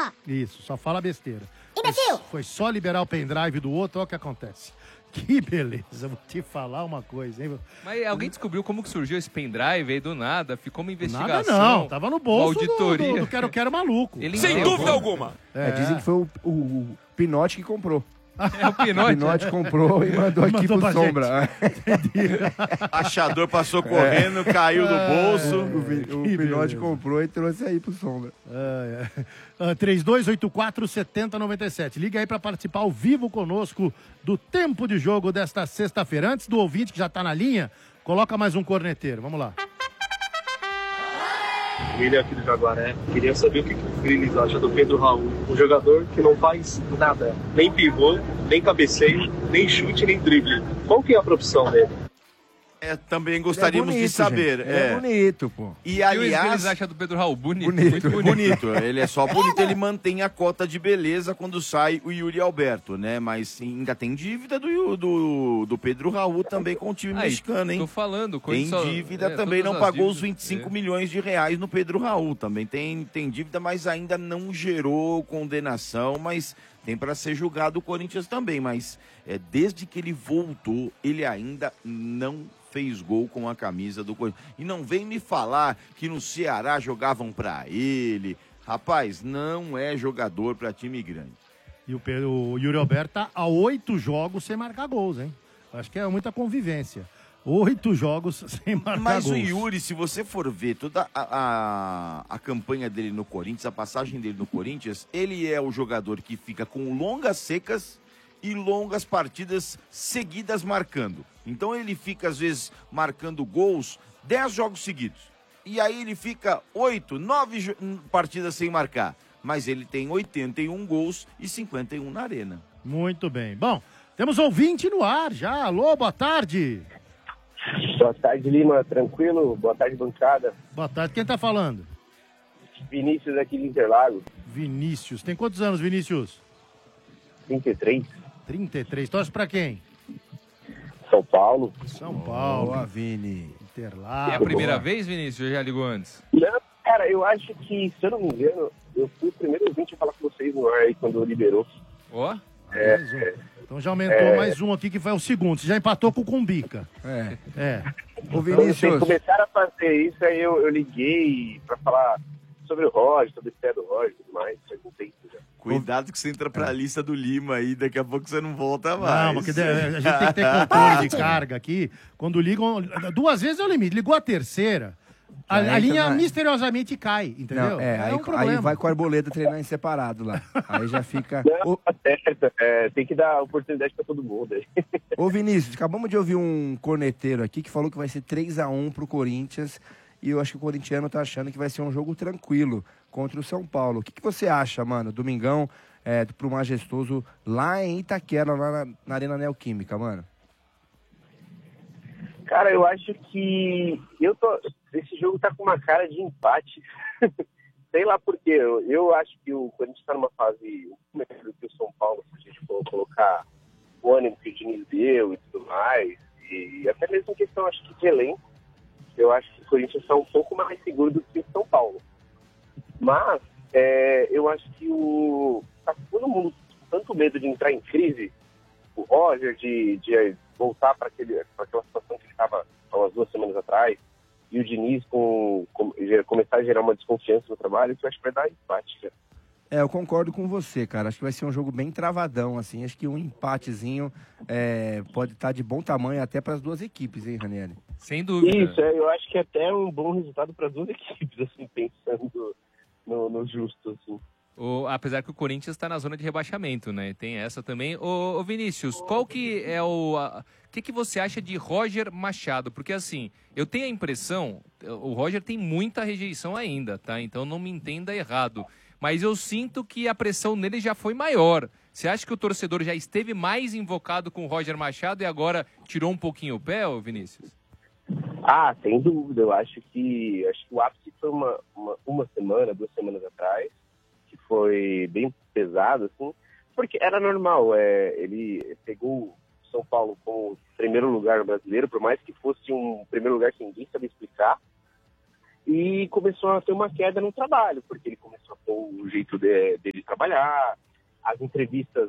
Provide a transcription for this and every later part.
Isso, só fala besteira. Imbecil! Foi só liberar o pendrive do outro, olha o que acontece. Que beleza, vou te falar uma coisa, hein? Mas alguém descobriu como que surgiu esse pendrive aí do nada? Ficou uma investigação. Nada não, tava no bolso uma auditoria. do Quero Maluco. Sem dúvida alguma. Dizem que foi o Pinote que comprou. É o Pinote? O Pinote comprou e mandou aqui pro Sombra. Achador passou correndo, caiu do bolso. O Pinote comprou e trouxe aí pro Sombra. 3284-7097. Liga aí pra participar ao vivo conosco do Tempo de Jogo desta sexta-feira. Antes do ouvinte que já tá na linha, coloca mais um corneteiro. Vamos lá. William aqui do Jaguaré. Queria saber o que o Grilis acha do Pedro Raul, um jogador que não faz nada, nem pivô, nem cabeceio, nem chute, nem drible. Qual que é a profissão dele? Também gostaríamos de saber. Gente. É bonito, pô. E aliás, o que eles acham do Pedro Raul? Bonito. Muito bonito. Ele é só bonito, ele mantém a cota de beleza quando sai o Yuri Alberto, né? Mas ainda tem dívida do Pedro Raul também com o time mexicano, hein? Tô falando. Tem dívida também, não pagou os 25 milhões de reais no Pedro Raul. Também tem dívida, mas ainda não gerou condenação, mas tem para ser julgado o Corinthians também. Mas desde que ele voltou, ele ainda não fez gol com a camisa do Corinthians. E não vem me falar que no Ceará jogavam pra ele. Rapaz, não é jogador pra time grande. E o Yuri Alberto tá a 8 jogos sem marcar gols, hein? Acho que é muita convivência. 8 jogos sem marcar Mas gols. o Yuri, se você for ver toda a campanha dele no Corinthians, a passagem dele no Corinthians, ele é o jogador que fica com longas secas e longas partidas seguidas marcando. Então ele fica, às vezes, marcando gols 10 jogos seguidos. E aí ele fica 8, 9 partidas sem marcar. Mas ele tem 81 gols e 51 na arena. Muito bem. Bom, temos ouvinte no ar já. Alô, boa tarde. Boa tarde, Lima. Tranquilo? Boa tarde, bancada. Boa tarde. Quem tá falando? Vinícius aqui de Interlagos. Vinícius. Tem quantos anos, Vinícius? 33. 33. Torce pra quem? São Paulo. São Paulo. Boa, Vini. Interlagos. É a primeira vez, Vinícius? Já ligou antes? Não, cara, eu acho que, se eu não me engano, eu fui o primeiro ouvinte a falar com vocês no ar aí quando liberou. Ó. Então já aumentou mais um aqui que foi o segundo. Você já empatou com o Cumbica. Ô, Então, Vinícius. vocês começaram a fazer isso, aí eu liguei pra falar sobre o Roger, sobre o pé do Roger e tudo mais. Faz um tempo já. Cuidado que você entra pra lista do Lima aí, daqui a pouco você não volta mais. Não, porque a gente tem que ter controle de carga aqui. Quando ligam, 2 vezes é o limite. Ligou a terceira, a linha misteriosamente cai, entendeu? Não, um problema. aí vai com a Arboleda treinar em separado lá. Aí já fica... Não, tá certo. Tem que dar oportunidade pra todo mundo aí. Ô, Vinícius, acabamos de ouvir um corneteiro aqui que falou que vai ser 3-1 pro Corinthians. E eu acho que o corintiano tá achando que vai ser um jogo tranquilo contra o São Paulo. O que você acha, mano? Domingão pro Majestoso lá em Itaquera, lá na Arena Neoquímica, mano. Cara, eu acho que esse jogo tá com uma cara de empate. Sei lá por quê. Eu acho que o Corinthians tá numa fase melhor do que o São Paulo, se a gente for colocar o ânimo que o Diniz deu e tudo mais. E até mesmo questão, acho que de elenco. Eu acho que o Corinthians está um pouco mais seguro do que o São Paulo. Mas eu acho que tá todo mundo com tanto medo de entrar em crise. O Roger de voltar para aquela situação que ele estava há umas 2 semanas atrás. E o Diniz começar a gerar uma desconfiança no trabalho, que eu acho que vai dar empate. Cara. Eu concordo com você, cara. Acho que vai ser um jogo bem travadão, assim. Acho que um empatezinho pode estar de bom tamanho até para as 2 equipes, hein, Ranieri? Sem dúvida. Isso, eu acho que é até um bom resultado para as 2 equipes, assim, pensando no justo, assim. Apesar que o Corinthians está na zona de rebaixamento, né? Tem essa também. Ô Vinícius, qual que é o que você acha de Roger Machado? Porque assim, eu tenho a impressão, o Roger tem muita rejeição ainda, tá? Então não me entenda errado. Mas eu sinto que a pressão nele já foi maior. Você acha que o torcedor já esteve mais invocado com o Roger Machado e agora tirou um pouquinho o pé, ô Vinícius? Sem dúvida. Eu acho que o ápice foi uma semana, 2 semanas atrás, que foi bem pesado, assim, porque era normal. Ele pegou o São Paulo como primeiro lugar brasileiro, por mais que fosse um primeiro lugar que ninguém sabia explicar, e começou a ter uma queda no trabalho, porque ele começou a pôr o jeito dele trabalhar, as entrevistas,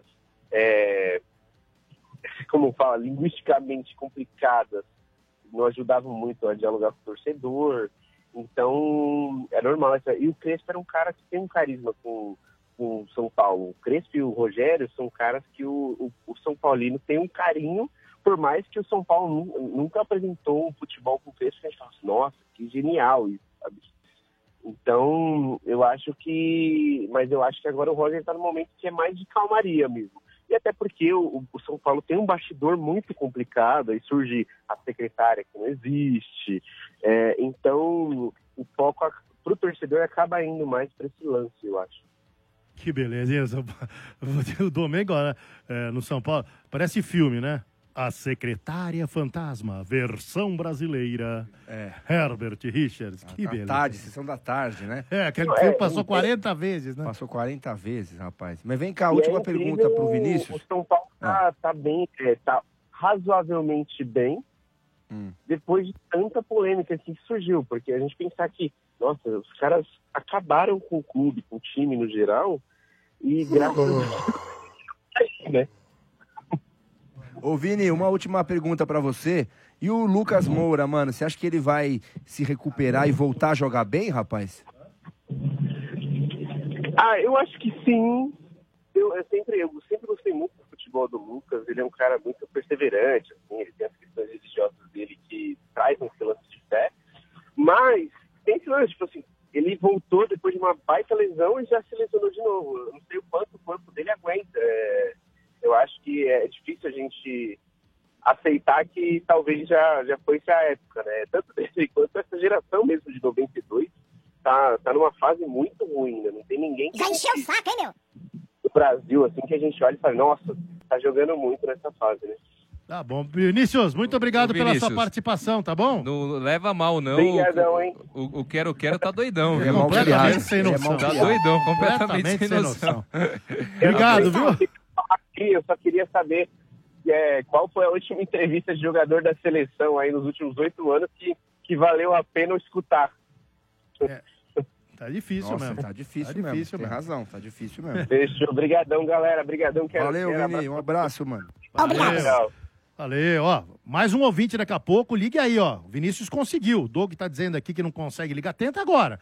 como fala, linguisticamente complicadas, não ajudavam muito a dialogar com o torcedor. Então, é normal. E o Crespo era um cara que tem um carisma com o São Paulo. O Crespo e o Rogério são caras que o São Paulino tem um carinho, por mais que o São Paulo nunca apresentou um futebol com o Crespo que a gente fala assim, nossa, que genial isso, sabe? Então, mas eu acho que agora o Roger está no momento que é mais de calmaria mesmo. E até porque o São Paulo tem um bastidor muito complicado, aí surge a secretária que não existe. Então, o foco para o torcedor acaba indo mais para esse lance, eu acho. Que beleza, hein? O Domingo no São Paulo, parece filme, né? A Secretária Fantasma, versão brasileira. Herbert Richards, que beleza. Tarde, sessão da tarde, né? Aquele filme passou 40 vezes, né? Passou 40 vezes, rapaz. Mas vem cá, última pergunta pro Vinícius. O São Paulo tá bem, tá razoavelmente bem, depois de tanta polêmica que surgiu, porque a gente pensar que, nossa, os caras acabaram com o clube, com o time no geral, e graças a Deus, né? Ô, Vini, uma última pergunta pra você. E o Lucas Moura, mano, você acha que ele vai se recuperar e voltar a jogar bem, rapaz? Eu acho que sim. Eu sempre gostei muito do futebol do Lucas. Ele é um cara muito perseverante, assim, ele tem as questões religiosas dele que trazem esse lance de fé. Mas tem esse lance, tipo assim, ele voltou depois de uma baita lesão e já se lesionou de novo. Eu não sei o quanto o corpo dele aguenta. Eu acho que é difícil a gente aceitar que talvez já foi-se a época, né? Tanto dele quanto essa geração mesmo de 92 tá numa fase muito ruim, né? Não tem ninguém que... Já encheu o saco, hein, meu? No Brasil, assim, que a gente olha e fala, nossa, tá jogando muito nessa fase, né? Tá bom. Vinícius, muito obrigado pela sua participação, tá bom? Não leva mal, não. Obrigadão, hein? O quero tá doidão. É completamente sem noção. Tá doidão, completamente sem noção. Obrigado, viu? Eu só queria saber qual foi a última entrevista de jogador da seleção aí nos últimos 8 anos que valeu a pena eu escutar. Tá difícil mesmo. Tá difícil mesmo. Tem razão, tá difícil mesmo. Fechou. Obrigadão, galera. Obrigadão. Valeu, Vini. Um abraço, mano. Valeu. Valeu, ó. Mais um ouvinte daqui a pouco. Ligue aí, ó. O Vinícius conseguiu. O Doug tá dizendo aqui que não consegue ligar. Tenta agora.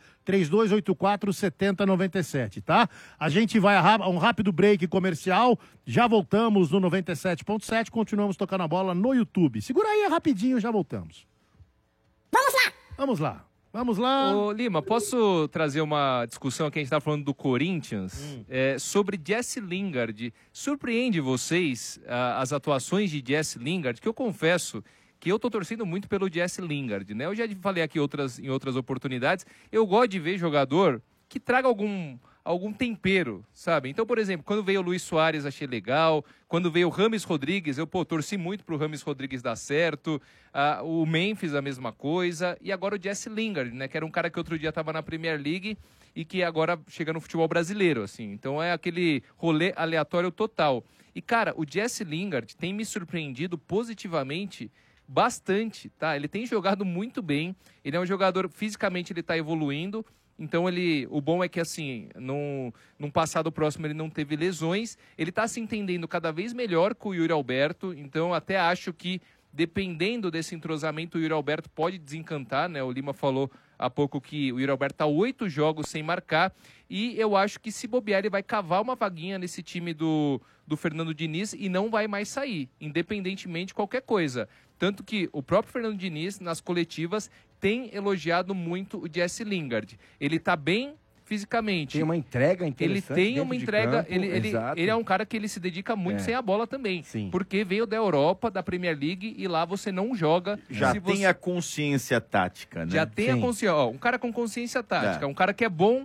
3284-7097, tá? A gente vai a um rápido break comercial. Já voltamos no 97.7. Continuamos tocando a bola no YouTube. Segura aí rapidinho, já voltamos. Vamos lá! Vamos lá. Vamos lá. Ô, Lima, posso trazer uma discussão aqui? A gente estava falando do Corinthians, sobre Jesse Lingard. Surpreende vocês as atuações de Jesse Lingard? Que eu confesso que eu tô torcendo muito pelo Jesse Lingard, né? Eu já falei aqui em outras oportunidades. Eu gosto de ver jogador que traga algum tempero, sabe? Então, por exemplo, quando veio o Luis Soares, achei legal. Quando veio o Rames Rodrigues, eu torci muito pro Rames Rodrigues dar certo. O Memphis, a mesma coisa. E agora o Jesse Lingard, né? Que era um cara que outro dia estava na Premier League e que agora chega no futebol brasileiro, assim. Então é aquele rolê aleatório total. E, cara, o Jesse Lingard tem me surpreendido positivamente bastante, tá? Ele tem jogado muito bem. Ele é um jogador, fisicamente ele tá evoluindo. Então, o bom é que, assim, num passado próximo ele não teve lesões. Ele está se entendendo cada vez melhor com o Yuri Alberto. Então, até acho que, dependendo desse entrosamento, o Yuri Alberto pode desencantar, né? O Lima falou há pouco que o Yuri Alberto está 8 jogos sem marcar. E eu acho que, se bobear, ele vai cavar uma vaguinha nesse time do Fernando Diniz e não vai mais sair, independentemente de qualquer coisa. Tanto que o próprio Fernando Diniz, nas coletivas, tem elogiado muito o Jesse Lingard. Ele tá bem fisicamente. Tem uma entrega interessante. Ele tem uma entrega. Ele é um cara que ele se dedica muito sem a bola também. Sim. Porque veio da Europa, da Premier League, e lá você não joga. Já tem a consciência tática, né? Já tem a consciência. Ó, um cara com consciência tática, um cara que é bom.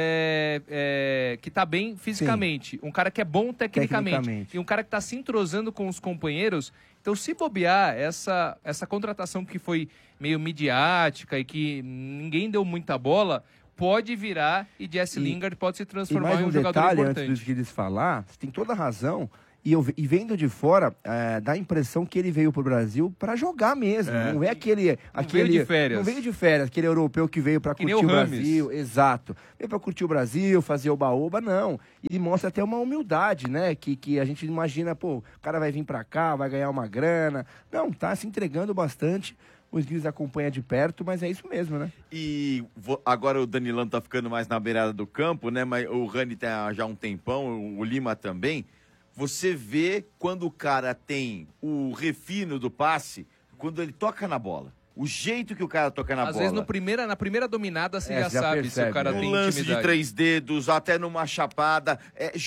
Que tá bem fisicamente, um cara que é bom tecnicamente, e um cara que tá se entrosando com os companheiros. Então, se bobear, essa contratação que foi meio midiática e que ninguém deu muita bola, pode virar e Jesse Lingard pode se transformar em um jogador importante. Antes do que eles falar, você tem toda a razão. E vendo de fora, dá a impressão que ele veio pro Brasil para jogar mesmo. Não é aquele veio de férias. Não veio de férias, aquele europeu que veio para curtir o Brasil. Exato. Veio para curtir o Brasil, fazer oba-oba, não. E mostra até uma humildade, né? Que a gente imagina, pô, o cara vai vir para cá, vai ganhar uma grana. Não, tá se entregando bastante. Os guias acompanham de perto, mas é isso mesmo, né? E agora o Danilão tá ficando mais na beirada do campo, né? Mas o Rani tá já há um tempão, o Lima também. Você vê quando o cara tem o refino do passe, quando ele toca na bola. O jeito que o cara toca na bola. Às vezes na primeira dominada você já sabe percebe, se o cara Um tem lance intimidade. de 3 dedos, até numa chapada.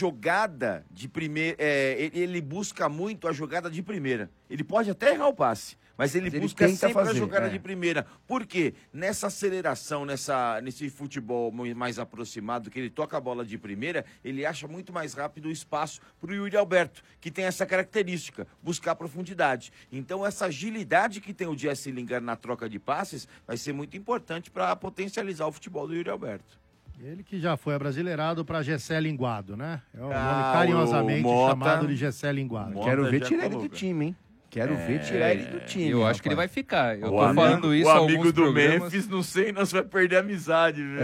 Jogada de primeira. Ele busca muito a jogada de primeira. Ele pode até errar o passe, mas ele busca tenta sempre fazer, a jogada de primeira. Por quê? Nessa aceleração, nesse futebol mais aproximado, que ele toca a bola de primeira, ele acha muito mais rápido o espaço para o Yuri Alberto, que tem essa característica, buscar profundidade. Então, essa agilidade que tem o Jesse Lingard na troca de passes vai ser muito importante para potencializar o futebol do Yuri Alberto. Ele que já foi abrasileirado para Gessé Linguado, né? É o nome carinhosamente chamado de Gessé Linguado. Quero ver tirar ele do time, hein? Quero ver tirar ele do time. Eu acho que ele vai ficar. Eu tô amigo, falando isso o há amigo alguns do programas. Memphis, não sei, nós vai perder a amizade, viu?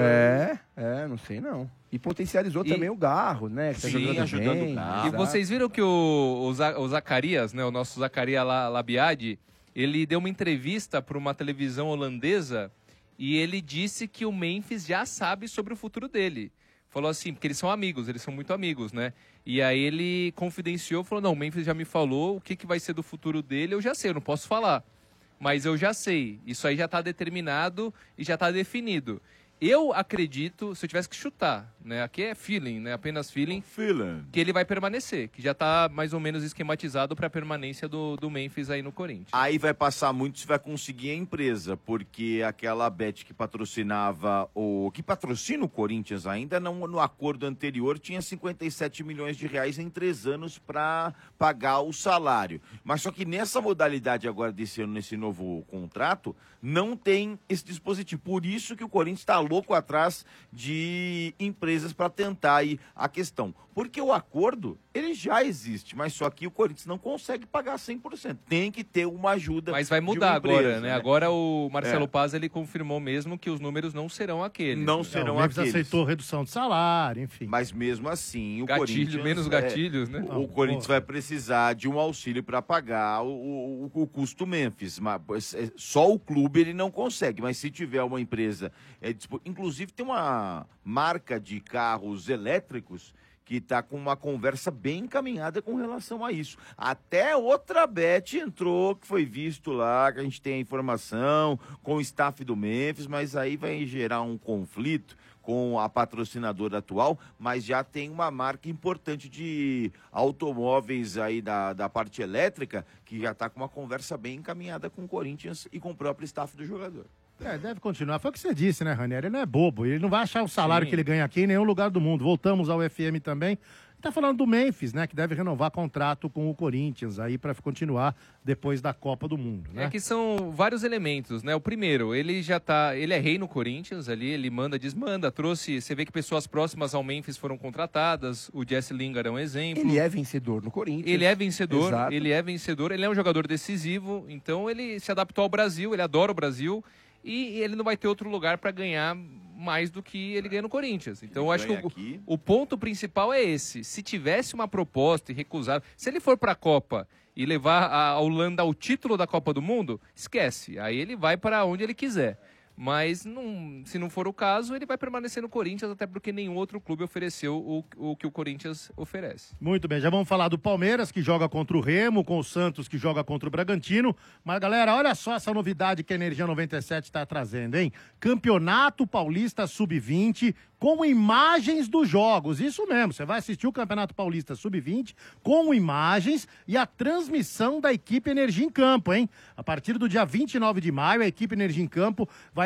Não sei não. E potencializou também o Garro, né? Que tá Sim, jogando ajudando bem. o Garro. E vocês viram que o Zacarias, né, o nosso Zacarias Labiade, ele deu uma entrevista para uma televisão holandesa e ele disse que o Memphis já sabe sobre o futuro dele. Falou assim, porque eles são amigos, eles são muito amigos, né? E aí ele confidenciou, falou, não, o Memphis já me falou o que vai ser do futuro dele, eu já sei, eu não posso falar. Mas eu já sei, isso aí já está determinado e já está definido. Eu acredito, se eu tivesse que chutar, né? Aqui é feeling, né? Apenas feeling. Que ele vai permanecer, que já está mais ou menos esquematizado para a permanência do Memphis aí no Corinthians. Aí vai passar muito se vai conseguir a empresa, porque aquela Bet que patrocinava que patrocina o Corinthians ainda, no acordo anterior tinha 57 milhões de reais em 3 anos para pagar o salário. Mas só que nessa modalidade agora desse ano, nesse novo contrato, não tem esse dispositivo. Por isso que o Corinthians está louco atrás de empresas para tentar aí a questão. Porque o acordo, ele já existe, mas só que o Corinthians não consegue pagar 100%. Tem que ter uma ajuda. Mas vai mudar agora, né? Agora o Marcelo Paz, ele confirmou mesmo que os números não serão aqueles. Não serão o Memphis aqueles. Aceitou redução de salário, enfim. Mas mesmo assim, o Corinthians... Menos gatilhos, né? O Corinthians vai precisar de um auxílio para pagar o custo Memphis. Mas, só o clube ele não consegue, mas se tiver uma empresa... inclusive tem uma marca de carros elétricos que está com uma conversa bem encaminhada com relação a isso. Até outra bet entrou, que foi visto lá, que a gente tem a informação, com o staff do Memphis, mas aí vai gerar um conflito com a patrocinadora atual, mas já tem uma marca importante de automóveis aí da parte elétrica, que já está com uma conversa bem encaminhada com o Corinthians e com o próprio staff do jogador. Deve continuar. Foi o que você disse, né, Ranieri? Ele não é bobo. Ele não vai achar o salário que ele ganha aqui em nenhum lugar do mundo. Voltamos ao FM também. Tá falando do Memphis, né? Que deve renovar contrato com o Corinthians aí para continuar depois da Copa do Mundo, né? É que são vários elementos, né? O primeiro, ele é rei no Corinthians ali, ele manda, desmanda, trouxe, você vê que pessoas próximas ao Memphis foram contratadas, o Jesse Lingard é um exemplo. Ele é vencedor no Corinthians. Ele é vencedor, Exato. ele é um jogador decisivo, então ele se adaptou ao Brasil, ele adora o Brasil e ele não vai ter outro lugar para ganhar mais do que ele ganha no Corinthians. Então eu acho que o ponto principal é esse. Se tivesse uma proposta e recusar, se ele for para a Copa e levar a Holanda ao título da Copa do Mundo, esquece. Aí ele vai para onde ele quiser. Mas se não for o caso, ele vai permanecer no Corinthians, até porque nenhum outro clube ofereceu o que o Corinthians oferece. Muito bem, já vamos falar do Palmeiras, que joga contra o Remo, com o Santos, que joga contra o Bragantino. Mas, galera, olha só essa novidade que a Energia 97 está trazendo, hein? Campeonato Paulista Sub-20 com imagens dos jogos. Isso mesmo, você vai assistir o Campeonato Paulista Sub-20 com imagens e a transmissão da equipe Energia em Campo, hein? A partir do dia 29 de maio, a equipe Energia em Campo vai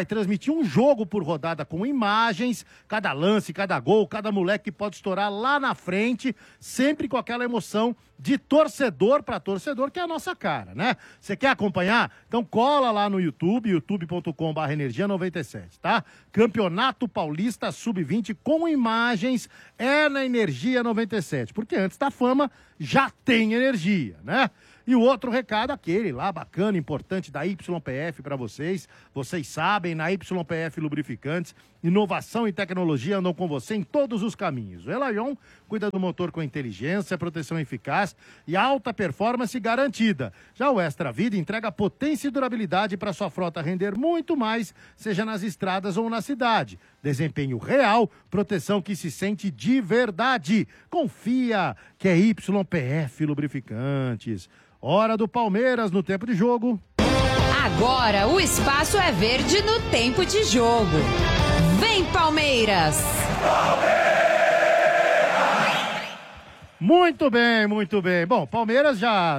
vai transmitir um jogo por rodada com imagens, cada lance, cada gol, cada moleque que pode estourar lá na frente, sempre com aquela emoção de torcedor para torcedor, que é a nossa cara, né? Você quer acompanhar? Então cola lá no YouTube, youtube.com/energia97, tá? Campeonato Paulista Sub-20 com imagens é na Energia 97, porque antes da fama já tem energia, né? E o outro recado, aquele lá, bacana, importante, da YPF para vocês. Vocês sabem, na YPF Lubrificantes, inovação e tecnologia andam com você em todos os caminhos. O Elayon cuida do motor com inteligência, proteção eficaz e alta performance garantida. Já o Extra Vida entrega potência e durabilidade para sua frota render muito mais, seja nas estradas ou na cidade. Desempenho real, proteção que se sente de verdade. Confia que é YPF Lubrificantes. Hora do Palmeiras no tempo de jogo. Agora o espaço é verde no tempo de jogo. Vem, Palmeiras! Muito bem, muito bem. Bom, Palmeiras já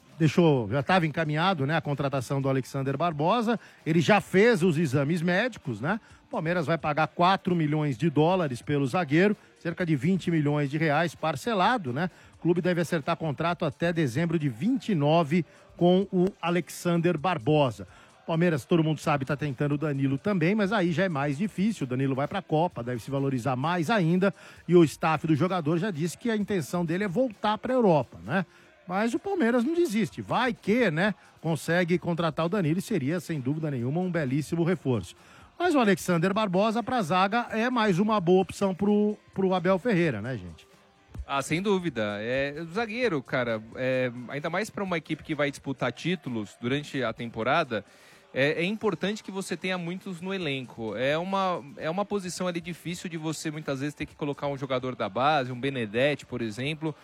estava encaminhado, né, a contratação do Alexander Barbosa. Ele já fez os exames médicos, né? O Palmeiras vai pagar 4 milhões de dólares pelo zagueiro, cerca de 20 milhões de reais parcelado, né? O clube deve acertar contrato até dezembro de 29 com o Alexander Barbosa. Palmeiras, todo mundo sabe, está tentando o Danilo também, mas aí já é mais difícil. O Danilo vai para a Copa, deve se valorizar mais ainda. E o staff do jogador já disse que a intenção dele é voltar para a Europa, né? Mas o Palmeiras não desiste. Vai que, né, consegue contratar o Danilo e seria, sem dúvida nenhuma, um belíssimo reforço. Mas o Alexander Barbosa para a zaga é mais uma boa opção pro Abel Ferreira, né, gente? Ah, sem dúvida. O zagueiro, cara, ainda mais para uma equipe que vai disputar títulos durante a temporada, é importante que você tenha muitos no elenco. É uma posição ali difícil de você muitas vezes ter que colocar um jogador da base, um Benedetti, por exemplo,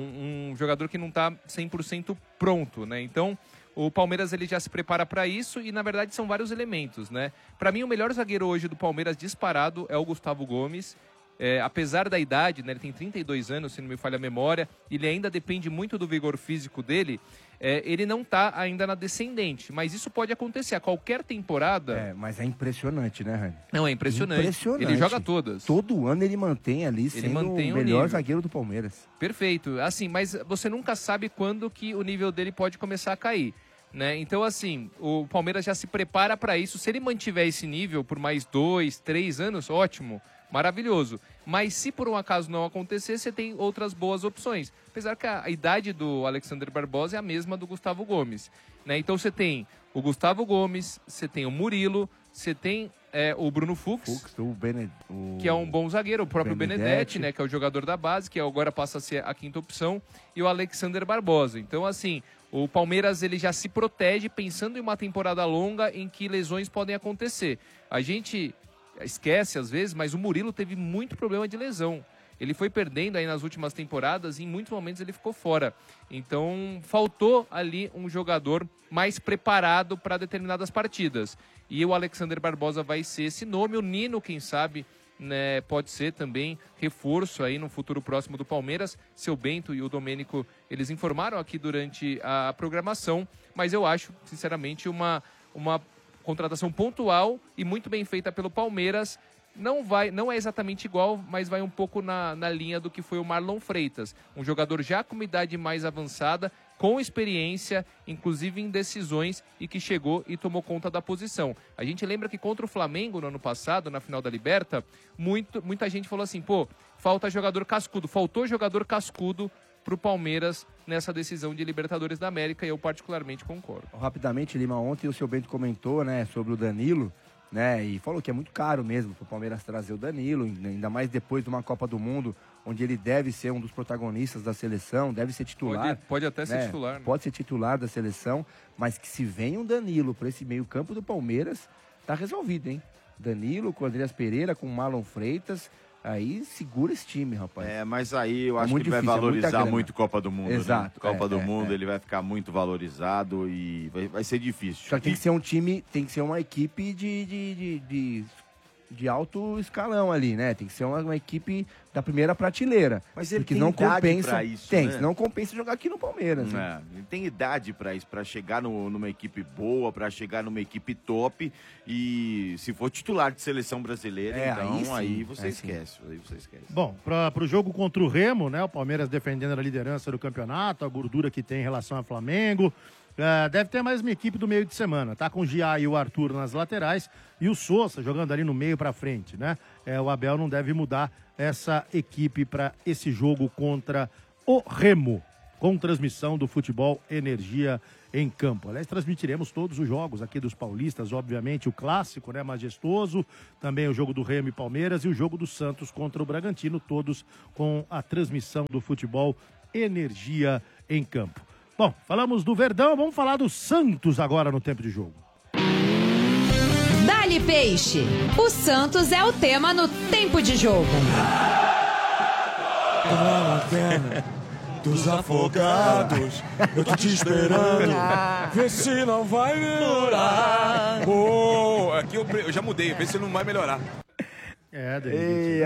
um jogador que não está 100% pronto, né? Então, o Palmeiras ele já se prepara para isso e, na verdade, são vários elementos, né? Para mim, o melhor zagueiro hoje do Palmeiras disparado é o Gustavo Gomes. Apesar da idade, né, ele tem 32 anos, se não me falha a memória, ele ainda depende muito do vigor físico dele, ele não está ainda na descendente, mas isso pode acontecer a qualquer temporada. Mas é impressionante, né, Rani? Não, é impressionante. Ele joga todas. Todo ano ele mantém ali, sendo o melhor zagueiro do Palmeiras. Perfeito, assim, mas você nunca sabe quando que o nível dele pode começar a cair. Né? Então, assim, o Palmeiras já se prepara para isso. Se ele mantiver esse nível por mais 2, 3 anos, ótimo, maravilhoso. Mas se por um acaso não acontecer, você tem outras boas opções. Apesar que a idade do Alexander Barbosa é a mesma do Gustavo Gomes. Né? Então você tem o Gustavo Gomes, você tem o Murilo, você tem o Bruno Fux, que é um bom zagueiro, o próprio Benedetti, né, que é o jogador da base, que agora passa a ser a quinta opção, e o Alexander Barbosa. Então, assim, o Palmeiras ele já se protege pensando em uma temporada longa em que lesões podem acontecer. A gente esquece às vezes, mas o Murilo teve muito problema de lesão. Ele foi perdendo aí nas últimas temporadas e em muitos momentos ele ficou fora. Então, faltou ali um jogador mais preparado para determinadas partidas. E o Alexander Barbosa vai ser esse nome. O Nino, quem sabe, né, pode ser também reforço aí no futuro próximo do Palmeiras. Seu Bento e o Domênico, eles informaram aqui durante a programação. Mas eu acho, sinceramente, uma contratação pontual e muito bem feita pelo Palmeiras. Não é exatamente igual, mas vai um pouco na linha do que foi o Marlon Freitas. Um jogador já com uma idade mais avançada, com experiência, inclusive em decisões, e que chegou e tomou conta da posição. A gente lembra que contra o Flamengo, no ano passado, na final da Liberta, muita gente falou assim, falta jogador cascudo. Faltou jogador cascudo para o Palmeiras nessa decisão de Libertadores da América, e eu particularmente concordo. Rapidamente, Lima, ontem o seu Bento comentou, né, sobre o Danilo, né, e falou que é muito caro mesmo para o Palmeiras trazer o Danilo, ainda mais depois de uma Copa do Mundo, onde ele deve ser um dos protagonistas da seleção, deve ser titular. Pode até ser titular. Né? Pode ser titular da seleção, mas que se vem um Danilo para esse meio campo do Palmeiras, tá resolvido, hein? Danilo com o Andreas Pereira, com o Marlon Freitas, aí segura esse time, rapaz. Mas aí eu acho que ele vai valorizar muito Copa do Mundo. Exato. Né? Copa do Mundo, ele vai ficar muito valorizado e vai ser difícil. Só que tem que ser um time, tem que ser uma equipe de de alto escalão ali, né? Tem que ser uma equipe da primeira prateleira. Mas ele porque tem não idade compensa, pra isso, tem, né? não compensa jogar aqui no Palmeiras. Né? Ele tem idade pra isso, pra chegar numa equipe boa, pra chegar numa equipe top e se for titular de seleção brasileira, então aí você esquece. Bom, para o jogo contra o Remo, né? O Palmeiras defendendo a liderança do campeonato, a gordura que tem em relação ao Flamengo. Deve ter mais uma equipe do meio de semana, tá? Com o Gia e o Arthur nas laterais e o Sousa jogando ali no meio para frente, né? O Abel não deve mudar essa equipe para esse jogo contra o Remo, com transmissão do Futebol Energia em campo. Aliás, transmitiremos todos os jogos aqui dos paulistas, obviamente o clássico, né, majestoso, também o jogo do Remo e Palmeiras e o jogo do Santos contra o Bragantino, todos com a transmissão do Futebol Energia em campo. Bom, falamos do Verdão, vamos falar do Santos agora no tempo de jogo. Dali Peixe, o Santos é o tema no tempo de jogo. Dos afogados, eu tô te esperando, vê se não vai melhorar. Aqui eu já mudei, vê se não vai melhorar. Ei,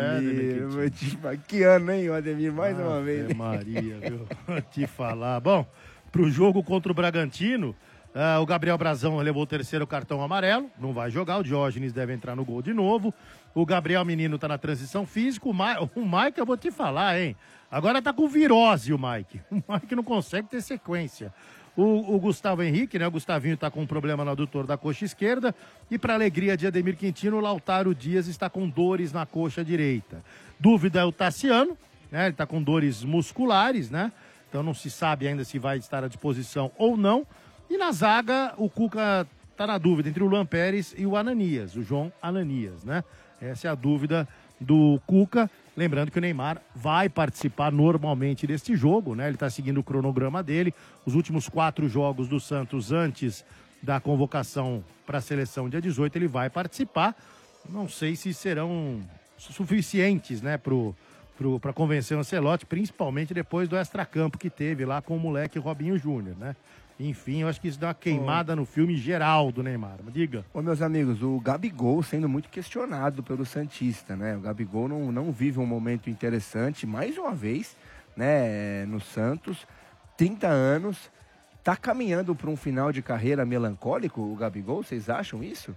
Ademir, que ano, hein, o Ademir, mais uma vez. Maria, viu? Vou te falar. Bom, pro jogo contra o Bragantino, o Gabriel Brazão levou o terceiro cartão amarelo, não vai jogar, o Diógenes deve entrar no gol de novo. O Gabriel Menino tá na transição física, o Mike, eu vou te falar, hein? Agora tá com virose o Mike. O Mike não consegue ter sequência. O Gustavo Henrique, né? O Gustavinho tá com um problema no adutor da coxa esquerda. E para alegria de Ademir Quintino, o Lautaro Dias está com dores na coxa direita. Dúvida é o Tassiano, né? Ele tá com dores musculares, né? Então não se sabe ainda se vai estar à disposição ou não. E na zaga, o Cuca tá na dúvida entre o Luan Pérez e o Ananias, o João Ananias, né? Essa é a dúvida do Cuca. Lembrando que o Neymar vai participar normalmente deste jogo, né? Ele está seguindo o cronograma dele. Os últimos 4 jogos do Santos antes da convocação para a seleção dia 18, ele vai participar. Não sei se serão suficientes, né, para convencer o Ancelotti, principalmente depois do extracampo que teve lá com o moleque Robinho Júnior, né? Enfim, eu acho que isso dá uma queimada no filme geral do Neymar. Diga. Meus amigos, o Gabigol sendo muito questionado pelo Santista, né? O Gabigol não vive um momento interessante, mais uma vez, né? No Santos, 30 anos, tá caminhando para um final de carreira melancólico, o Gabigol? Vocês acham isso?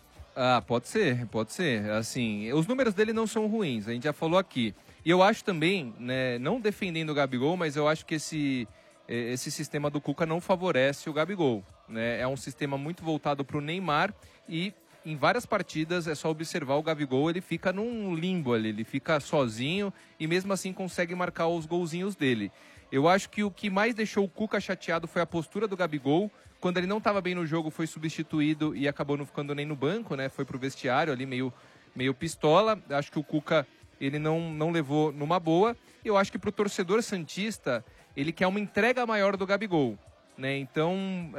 Pode ser. Assim, os números dele não são ruins, a gente já falou aqui. E eu acho também, né, não defendendo o Gabigol, mas eu acho que esse sistema do Cuca não favorece o Gabigol, né? É um sistema muito voltado para o Neymar e em várias partidas é só observar o Gabigol, ele fica num limbo ali, ele fica sozinho e mesmo assim consegue marcar os golzinhos dele. Eu acho que o que mais deixou o Cuca chateado foi a postura do Gabigol. Quando ele não estava bem no jogo, foi substituído e acabou não ficando nem no banco, né? Foi pro vestiário ali meio pistola. Acho que o Cuca ele não levou numa boa. Eu acho que pro torcedor santista ele quer uma entrega maior do Gabigol, né? Então,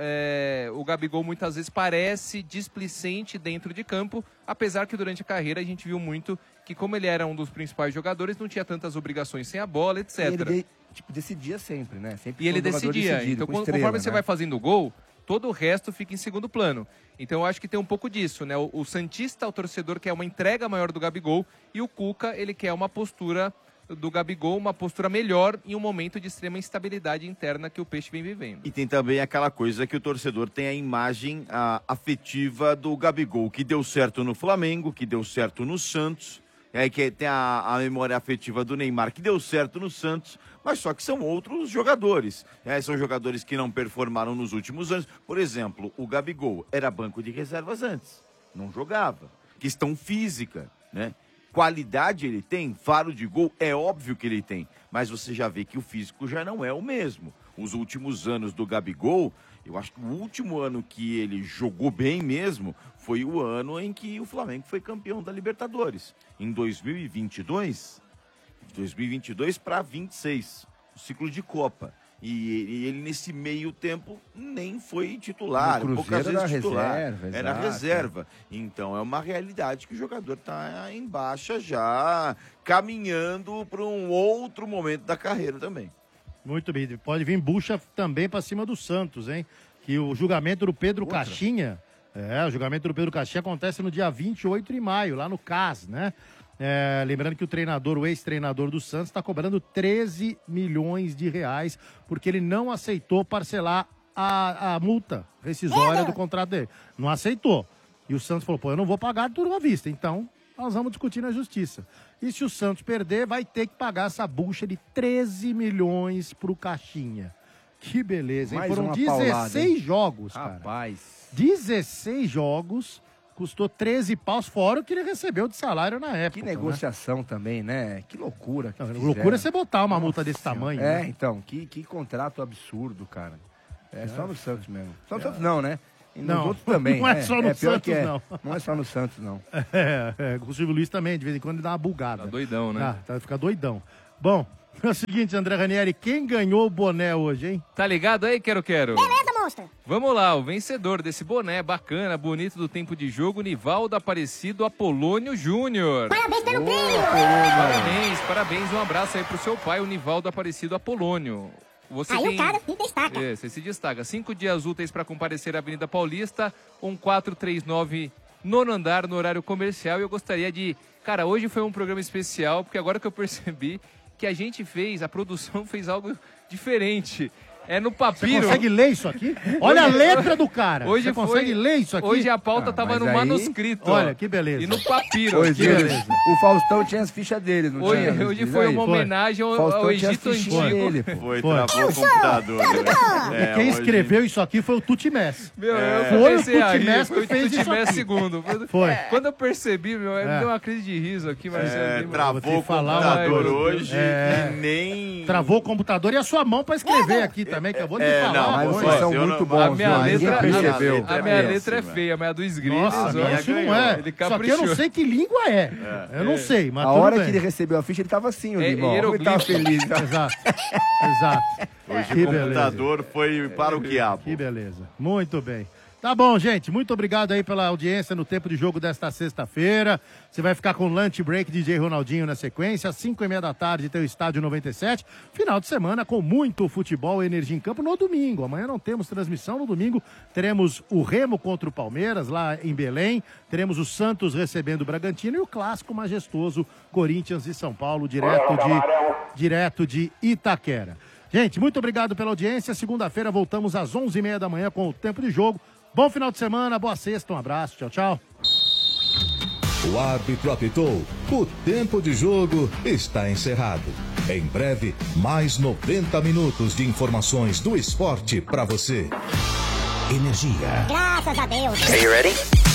o Gabigol muitas vezes parece displicente dentro de campo, apesar que durante a carreira a gente viu muito que, como ele era um dos principais jogadores, não tinha tantas obrigações sem a bola, etc. E ele decidia sempre, né? Sempre e ele decidia. Então, conforme você vai fazendo gol, todo o resto fica em segundo plano. Então, eu acho que tem um pouco disso, né? O santista, o torcedor, quer uma entrega maior do Gabigol e o Cuca, ele quer uma postura do Gabigol, uma postura melhor em um momento de extrema instabilidade interna que o Peixe vem vivendo. E tem também aquela coisa que o torcedor tem a imagem afetiva do Gabigol, que deu certo no Flamengo, que deu certo no Santos, que tem a memória afetiva do Neymar, que deu certo no Santos, mas só que são outros jogadores. São jogadores que não performaram nos últimos anos. Por exemplo, o Gabigol era banco de reservas antes, não jogava. Questão física, né? Qualidade ele tem, faro de gol, é óbvio que ele tem, mas você já vê que o físico já não é o mesmo. Os últimos anos do Gabigol, eu acho que o último ano que ele jogou bem mesmo foi o ano em que o Flamengo foi campeão da Libertadores. Em 2022 para 26, o ciclo de Copa. E ele, nesse meio tempo, nem foi titular. Poucas vezes titular. Era reserva. Então, é uma realidade que o jogador está em baixa já, caminhando para um outro momento da carreira também. Muito bem. Pode vir bucha também para cima do Santos, hein? Que o julgamento do Pedro Caixinha O julgamento do Pedro Caixinha acontece no dia 28 de maio, lá no CAS, né? Lembrando que o ex-treinador do Santos, está cobrando 13 milhões de reais porque ele não aceitou parcelar a multa rescisória do contrato dele. Não aceitou. E o Santos falou, eu não vou pagar tudo à vista, então nós vamos discutir na justiça. E se o Santos perder, vai ter que pagar essa bucha de 13 milhões pro Caixinha. Que beleza, hein? Foram 16 jogos, cara. Rapaz. 16 jogos, custou 13 paus, fora o que ele recebeu de salário na época. Que negociação também, né? Que loucura. Loucura é você botar uma multa desse tamanho. É, né? então, que contrato absurdo, cara. Só no Santos mesmo. Só no Santos não, né? E nos outros também. Não é só no Santos, não. Não é só no Santos, não. O Silvio Luiz também, de vez em quando, ele dá uma bugada. Tá doidão, né? Fica doidão. Bom, é o seguinte, André Ranieri, quem ganhou o boné hoje, hein? Tá ligado aí, Quero? Beleza, monstro. Vamos lá, o vencedor desse boné bacana, bonito do tempo de jogo, Nivaldo Aparecido Apolônio Júnior. Parabéns pelo prêmio. Parabéns. Um abraço aí pro seu pai, o Nivaldo Aparecido Apolônio. Você o cara se destaca. Você se destaca. 5 dias úteis para comparecer à Avenida Paulista, 1439, 9º andar, no horário comercial. E eu gostaria de... Cara, hoje foi um programa especial, porque agora que eu percebi que a produção fez algo diferente. É no papiro. Você consegue ler isso aqui? Olha a letra do cara. Hoje você consegue ler isso aqui? Hoje a pauta tava no manuscrito. Olha, que beleza. E no papiro. Que beleza. O Faustão tinha as fichas dele, não tinha? Hoje foi uma homenagem ao Egito Antigo. Travou o computador. E quem escreveu isso aqui foi o Tuti Messi. Foi o Tuti Messi que fez isso aqui. segundo. Foi. Quando eu percebi, me deu uma crise de riso aqui. Mas travou o computador hoje e nem... Travou o computador e a sua mão pra escrever aqui também, que eu vou te falar. Mas vocês são muito bons. A minha Ninguém letra é feia, mas a do Esgrima... Nossa, isso não é. Só que eu não sei que língua é. Eu não sei, mas a hora que ele recebeu a ficha, ele tava assim, o Limão. Ele tava feliz. Exato. Hoje o computador foi para o quiabo. Que beleza. Muito bem. Tá bom, gente. Muito obrigado aí pela audiência no tempo de jogo desta sexta-feira. Você vai ficar com lunch break DJ Ronaldinho na sequência. Às 5h30 da tarde tem o Estádio 97. Final de semana com muito futebol e energia em campo no domingo. Amanhã não temos transmissão. No domingo teremos o Remo contra o Palmeiras lá em Belém. Teremos o Santos recebendo o Bragantino e o clássico majestoso Corinthians e São Paulo direto de Itaquera. Gente, muito obrigado pela audiência. Segunda-feira voltamos às 11h30 da manhã com o tempo de jogo. Bom final de semana, boa sexta, um abraço, tchau, tchau. O árbitro apitou, o tempo de jogo está encerrado. Em breve, mais 90 minutos de informações do esporte para você. Energia. Graças a Deus. Are you ready?